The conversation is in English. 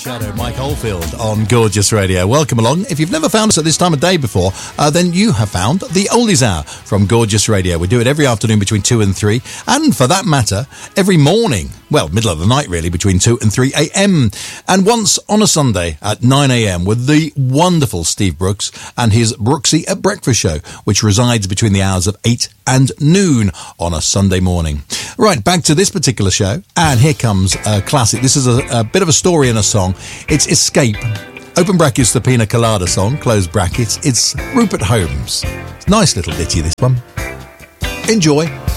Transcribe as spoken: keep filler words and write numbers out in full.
Shadow, Mike Oldfield on Gorgeous Radio. Welcome along. If you've never found us at this time of day before, uh, then you have found the Oldies Hour from Gorgeous Radio. We do it every afternoon between two and three, and for that matter, every morning, well, middle of the night really, between two and three a.m. And once on a Sunday at nine a.m. with the wonderful Steve Brooks and his Brooksy at Breakfast show, which resides between the hours of eight and noon on a Sunday morning. Right, back to this particular show, and here comes a classic. This is a, a bit of a story in a song. It's Escape, open brackets, the Pina Colada song, close brackets. It's Rupert Holmes. Nice little ditty, this one. Enjoy.